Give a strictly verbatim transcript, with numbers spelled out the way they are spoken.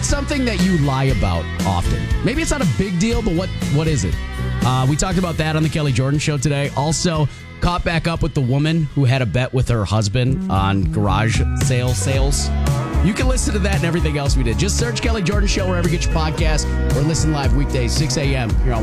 What's something that you lie about often? Maybe it's not a big deal, but what what is it? Uh, we talked about that on the Kelly Jordan Show today. Also, caught back up with the woman who had a bet with her husband on garage sale sales. You can listen to that and everything else we did. Just search Kelly Jordan Show wherever you get your podcast or listen live weekdays, six a.m. here on